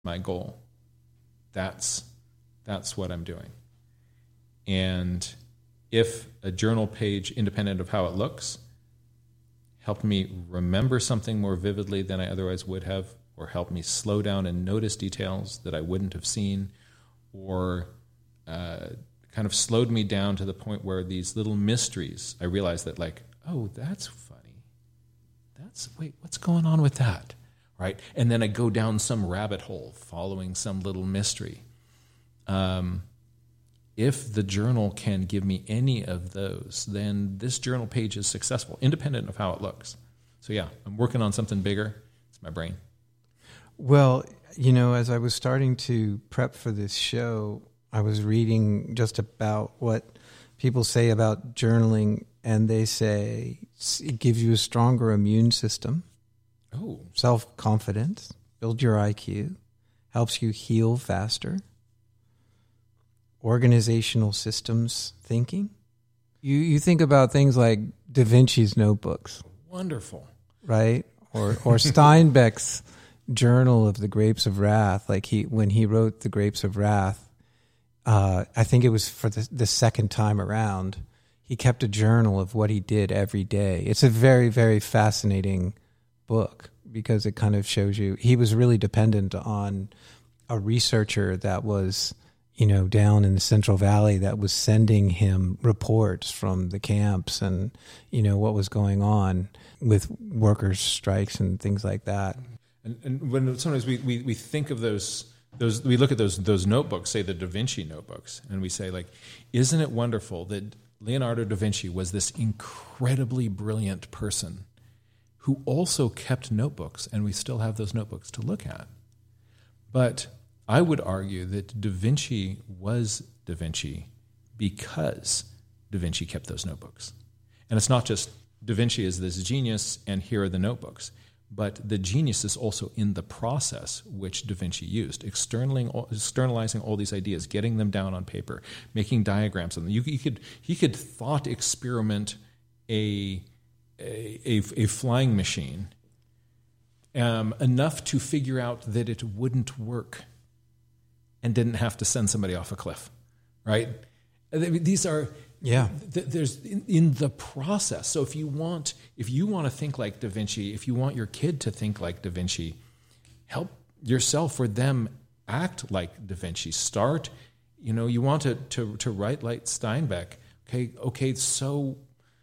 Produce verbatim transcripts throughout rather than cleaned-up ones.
my goal. That's that's what I'm doing. And if a journal page, independent of how it looks, helped me remember something more vividly than I otherwise would have, or helped me slow down and notice details that I wouldn't have seen, or uh, kind of slowed me down to the point where these little mysteries, I realized that like, oh, that's funny. That's, wait, what's going on with that? Right? And then I go down some rabbit hole following some little mystery. Um, if the journal can give me any of those, then this journal page is successful, independent of how it looks. So yeah, I'm working on something bigger. It's my brain. Well, you know, as I was starting to prep for this show, I was reading just about what people say about journaling, and they say it gives you a stronger immune system. Oh. Self-confidence, build your I Q, helps you heal faster, organizational systems thinking. You you think about things like Da Vinci's notebooks. Wonderful. Right? Or or Steinbeck's Journal of the Grapes of Wrath. Like he when he wrote The Grapes of Wrath, uh, I think it was for the, the second time around, he kept a journal of what he did every day. It's a very, very fascinating book because it kind of shows you he was really dependent on a researcher that was, you know, down in the Central Valley that was sending him reports from the camps and, you know, what was going on with workers' strikes and things like that. And, and when sometimes we, we, we think of those those we look at those those notebooks, say the Da Vinci notebooks, and we say like, isn't it wonderful that Leonardo da Vinci was this incredibly brilliant person who also kept notebooks, and we still have those notebooks to look at. But I would argue that Da Vinci was Da Vinci because Da Vinci kept those notebooks. And it's not just Da Vinci is this genius and here are the notebooks, but the genius is also in the process which Da Vinci used, externalizing, externalizing all these ideas, getting them down on paper, making diagrams of them. You, you could, he could thought experiment a, a, a, a flying machine um, enough to figure out that it wouldn't work and didn't have to send somebody off a cliff, right? These are... Yeah, there's in, in the process. So if you want, if you want to think like Da Vinci, if you want your kid to think like Da Vinci, help yourself or them act like Da Vinci. Start, you know, you want to to, to write like Steinbeck. Okay, okay. So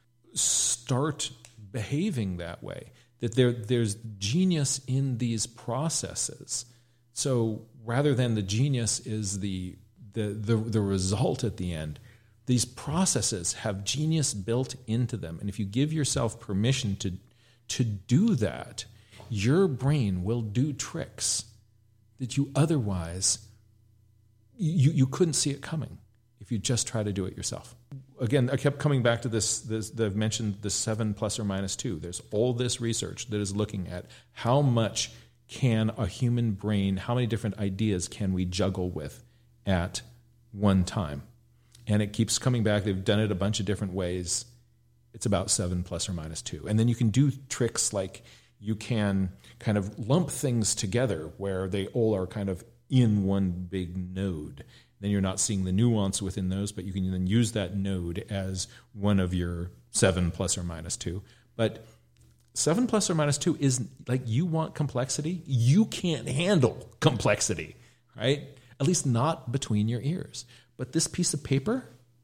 start behaving that way. That there there's genius in these processes. So rather than the genius is the the the, the result at the end. These processes have genius built into them. And if you give yourself permission to, to do that, your brain will do tricks that you otherwise, you, you couldn't see it coming if you just try to do it yourself. Again, I kept coming back to this, this I've mentioned the seven plus or minus two. There's all this research that is looking at how much can a human brain, how many different ideas can we juggle with at one time? And it keeps coming back. They've done it a bunch of different ways. It's about seven plus or minus two. And then you can do tricks like you can kind of lump things together where they all are kind of in one big node. Then you're not seeing the nuance within those, but you can then use that node as one of your seven plus or minus two. But seven plus or minus two is like you want complexity. You can't handle complexity, right? At least not between your ears. But this piece of paper,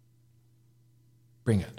bring it.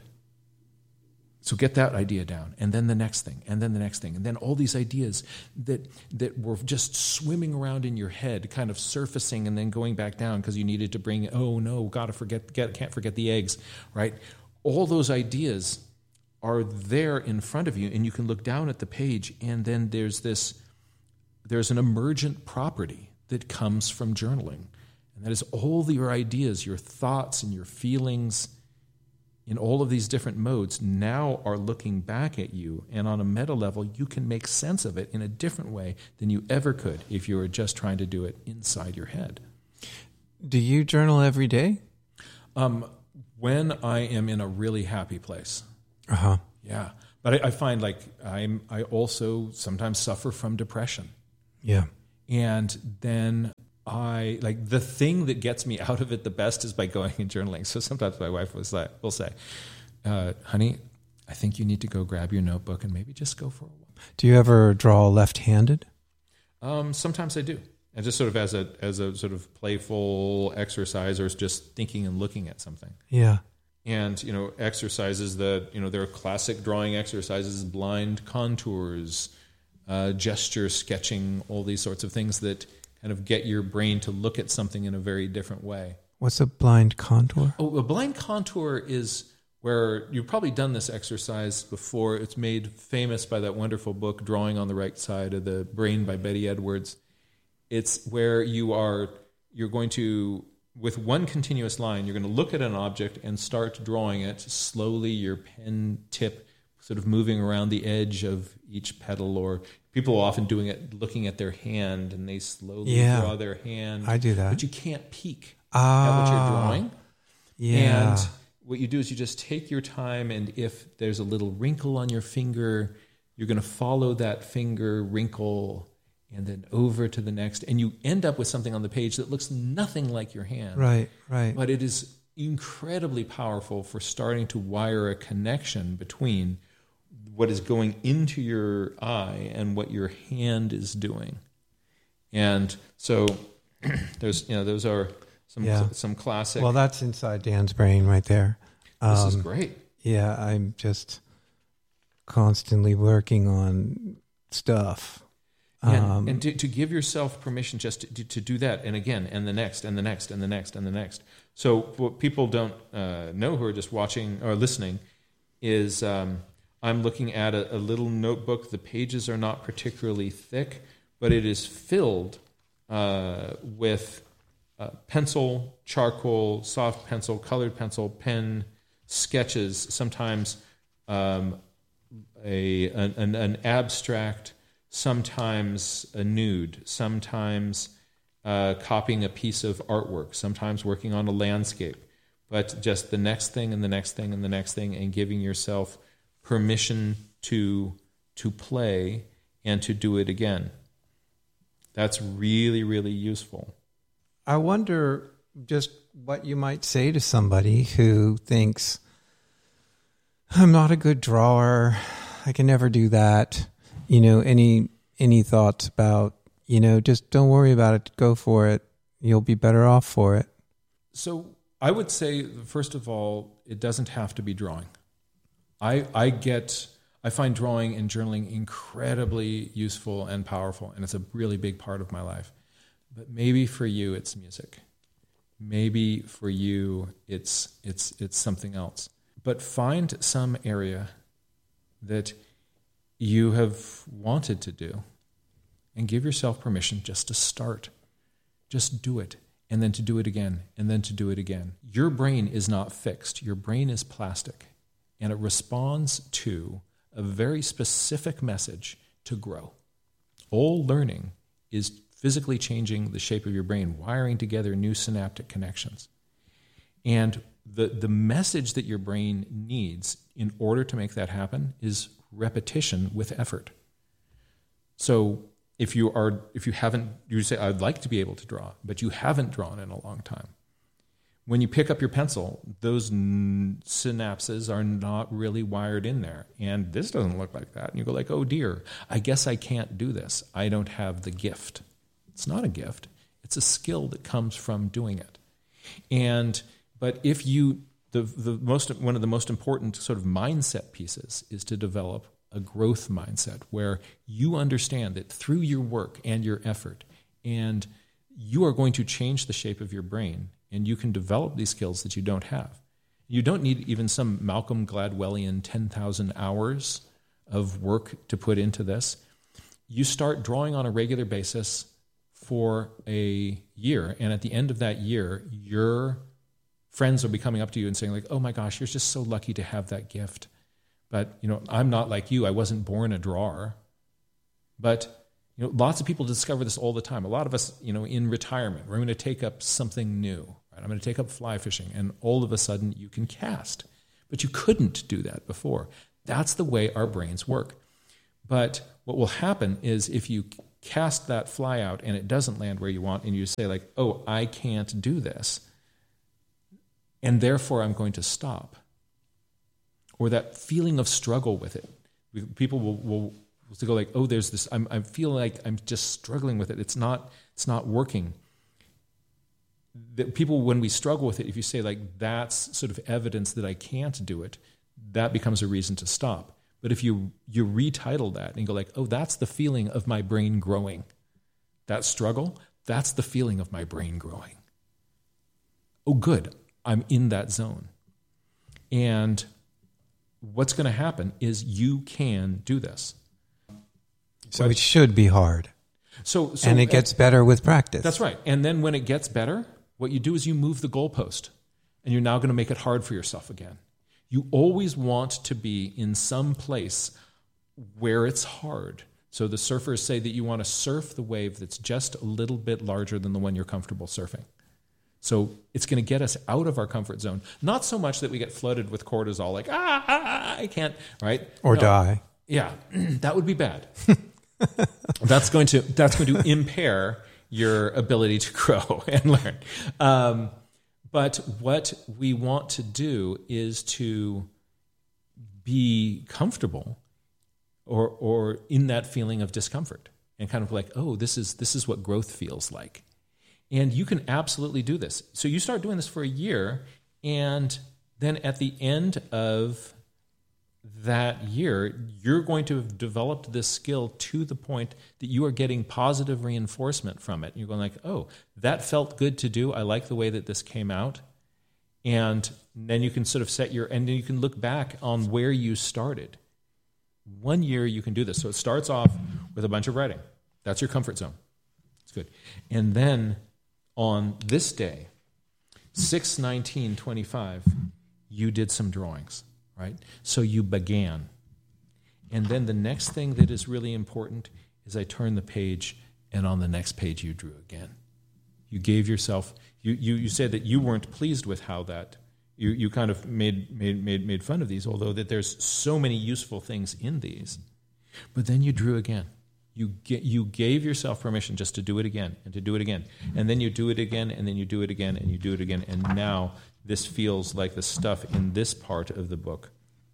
So get that idea down, and then the next thing, and then the next thing, and then all these ideas that that were just swimming around in your head, kind of surfacing and then going back down because you needed to bring, oh no, gotta forget, get, can't forget the eggs, right? All those ideas are there in front of you, and you can look down at the page, and then there's this, there's an emergent property that comes from journaling. And that is all your ideas, your thoughts, and your feelings in all of these different modes now are looking back at you. And on a meta level, you can make sense of it in a different way than you ever could if you were just trying to do it inside your head. Do you journal every day? Um, when I am in a really happy place. Uh-huh. Yeah. But I, I find like I'm, I also sometimes suffer from depression. Yeah. And then I, like, the thing that gets me out of it the best is by going and journaling. So sometimes my wife was like, will say, uh, honey, I think you need to go grab your notebook and maybe just go for a walk. Do you ever draw left-handed? Um, sometimes I do. And just sort of as a as a sort of playful exercise, or just thinking and looking at something. Yeah. And, you know, exercises that, you know, there are classic drawing exercises, blind contours, uh, gesture sketching, all these sorts of things that kind of get your brain to look at something in a very different way. What's a blind contour? Oh, a blind contour is where you've probably done this exercise before. It's made famous by that wonderful book, Drawing on the Right Side of the Brain by Betty Edwards. It's where you are, you're going to, with one continuous line, you're going to look at an object and start drawing it slowly, your pen tip sort of moving around the edge of each petal, or people are often doing it looking at their hand, and they slowly yeah. draw their hand. I do that. But you can't peek ah, at what you're drawing. Yeah. And what you do is you just take your time, and if there's a little wrinkle on your finger, you're going to follow that finger wrinkle and then over to the next, and you end up with something on the page that looks nothing like your hand. Right, right. But it is incredibly powerful for starting to wire a connection between what is going into your eye and what your hand is doing. And so there's, you know, those are some yeah. some classic. Well, that's inside Dan's brain right there. This um, is great. Yeah, I'm just constantly working on stuff. And, Um, and to, to give yourself permission just to, to, to do that, and again, and the next, and the next, and the next, and the next. So what people don't uh, know who are just watching or listening is um, I'm looking at a, a little notebook. The pages are not particularly thick, but it is filled uh, with uh, pencil, charcoal, soft pencil, colored pencil, pen, sketches, sometimes um, a an, an abstract, sometimes a nude, sometimes uh, copying a piece of artwork, sometimes working on a landscape, but just the next thing and the next thing and the next thing, and giving yourself permission to to play and to do it again. That's really, really useful. I wonder just what you might say to somebody who thinks, I'm not a good drawer, I can never do that. You know, any any thoughts about, you know, just don't worry about it, go for it. You'll be better off for it. So I would say, first of all, it doesn't have to be drawing. I I get I find drawing and journaling incredibly useful and powerful, and it's a really big part of my life. But maybe for you it's music. Maybe for you it's it's it's something else. But find some area that you have wanted to do, and give yourself permission just to start. Just do it, and then to do it again, and then to do it again. Your brain is not fixed. Your brain is plastic, and it responds to a very specific message to grow. All learning is physically changing the shape of your brain, wiring together new synaptic connections. And the, the message that your brain needs in order to make that happen is repetition with effort. So if you are, if you haven't, you say, I'd like to be able to draw, but you haven't drawn in a long time. When you pick up your pencil, those n- synapses are not really wired in there. And this doesn't look like that. And you go like, oh dear, I guess I can't do this. I don't have the gift. It's not a gift. It's a skill that comes from doing it. And, but if you, The, the most one of the most important sort of mindset pieces is to develop a growth mindset where you understand that through your work and your effort, and you are going to change the shape of your brain, and you can develop these skills that you don't have. You don't need even some Malcolm Gladwellian ten thousand hours of work to put into this. You start drawing on a regular basis for a year, and at the end of that year, you're friends will be coming up to you and saying like, oh my gosh, you're just so lucky to have that gift. But, you know, I'm not like you. I wasn't born a drawer. But, you know, lots of people discover this all the time. A lot of us, you know, in retirement, we're going to take up something new. Right? I'm going to take up fly fishing. And all of a sudden you can cast. But you couldn't do that before. That's the way our brains work. But what will happen is if you cast that fly out and it doesn't land where you want, and you say like, oh, I can't do this, and therefore I'm going to stop. Or that feeling of struggle with it. People will, will, will go like, oh, there's this, I'm, I feel like I'm just struggling with it. It's not, it's not working. The people, when we struggle with it, if you say like, that's sort of evidence that I can't do it, that becomes a reason to stop. But if you you retitle that and go like, oh, that's the feeling of my brain growing. That struggle, that's the feeling of my brain growing. Oh, good, I'm in that zone. And what's going to happen is you can do this. So it should be hard. So, so and it gets better with practice. That's right. And then when it gets better, what you do is you move the goalpost, and you're now going to make it hard for yourself again. You always want to be in some place where it's hard. So the surfers say that you want to surf the wave that's just a little bit larger than the one you're comfortable surfing. So it's going to get us out of our comfort zone. Not so much that we get flooded with cortisol, like, ah, ah I can't, right? Or no. die. Yeah, that would be bad. that's going to that's going to impair your ability to grow and learn. Um, But what we want to do is to be comfortable or or in that feeling of discomfort and kind of like, oh, this is this is what growth feels like. And you can absolutely do this. So you start doing this for a year, and then at the end of that year, you're going to have developed this skill to the point that you are getting positive reinforcement from it. You're going like, oh, that felt good to do. I like the way that this came out. And then you can sort of set your, and then you can look back on where you started. One year you can do this. So it starts off with a bunch of writing. That's your comfort zone. It's good. And then on this day, six nineteen twenty-five, you did some drawings, right? So you began. And then the next thing that is really important is I turned the page, and on the next page you drew again. You gave yourself, you you, you said that you weren't pleased with how that, you, you kind of made, made, made, made fun of these, although that there's so many useful things in these. But then you drew again. You get, you gave yourself permission just to do it again and to do it again. And then you do it again, and then you do it again, and you do it again. And now this feels like the stuff in this part of the book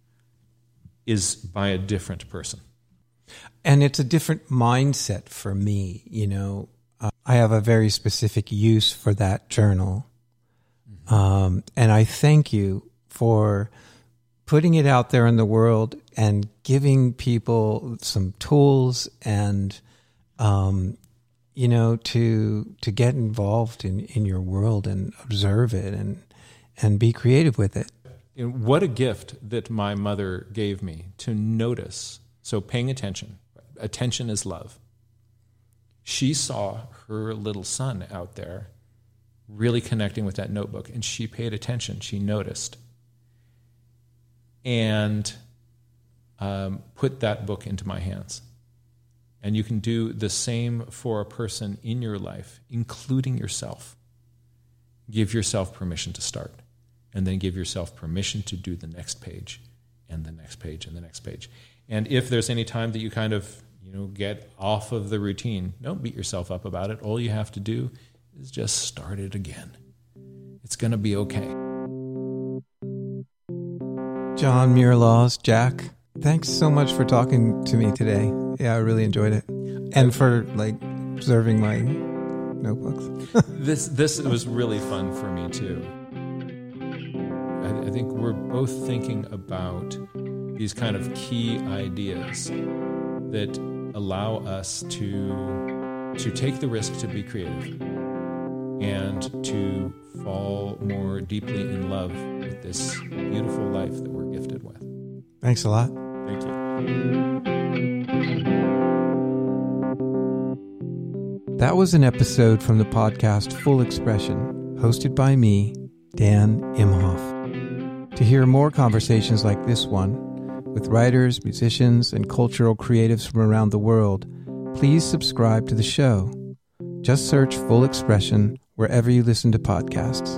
is by a different person. And it's a different mindset for me. You know, uh, I have a very specific use for that journal. Mm-hmm. Um, and I thank you for putting it out there in the world and giving people some tools and, um, you know, to to get involved in, in your world and observe it and and be creative with it. And what a gift that my mother gave me to notice. So paying attention. Attention is love. She saw her little son out there really connecting with that notebook, and she paid attention. She noticed. And um, put that book into my hands. And you can do the same for a person in your life, including yourself. Give yourself permission to start, and then give yourself permission to do the next page, and the next page, and the next page. And if there's any time that you kind of, you know, get off of the routine, don't beat yourself up about it. All you have to do is just start it again. It's going to be okay. John Muir-Laws, Jack, thanks so much for talking to me today. Yeah, I really enjoyed it. And for, like, observing my notebooks. this this was really fun for me, too. I, I think we're both thinking about these kind of key ideas that allow us to to take the risk to be creative and to fall more deeply in love with this beautiful life that we're gifted with. Thanks a lot. Thank you. That was an episode from the podcast Full Expression, hosted by me, Dan Imhoff. To hear more conversations like this one, with writers, musicians, and cultural creatives from around the world, please subscribe to the show. Just search Full Expression wherever you listen to podcasts.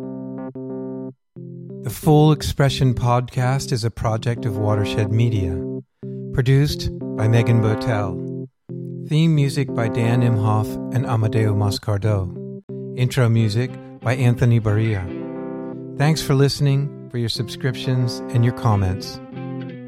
The Full Expression podcast is a project of Watershed Media, produced by Megan Botel. Theme music by Dan Imhoff and Amadeo Mascardo. Intro music by Anthony Barria. Thanks for listening, for your subscriptions, and your comments.